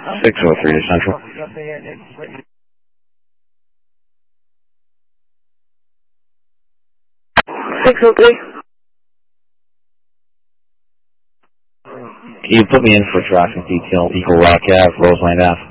603 to Central. 603. Can you put me in for traffic detail, Eagle Rock Ave, Roseland Ave?